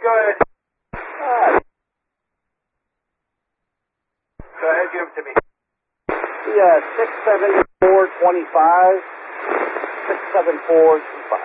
go ahead. Go ahead, give them to me. Yeah, 67425. 67425.